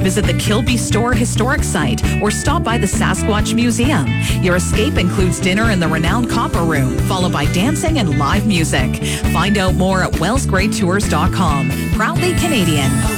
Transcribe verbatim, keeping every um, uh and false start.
Visit the Kilby Store Historic Site or stop by the Sasquatch Museum. Your escape includes dinner in the renowned Copper Room, followed by dancing and live music. Find out more at wells great tours dot com. Proudly Canadian.